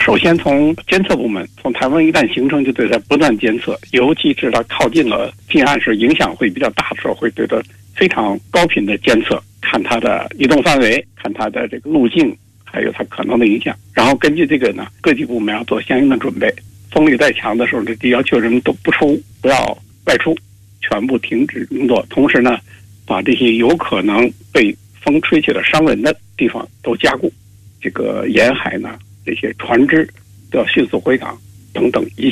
首先从监测部门，从台风一旦形成就对它不断监测，尤其是它靠近了近岸时影响会比较大的时候，会对它非常高频的监测，看它的移动范围，看它的这个路径，还有它可能的影响。然后根据这个呢，各级部门要做相应的准备。风力再强的时候，这要求人们都不要外出，全部停止工作。同时呢，把这些有可能被风吹起的伤人的地方都加固。这个沿海呢，这些船只都要迅速回港等等一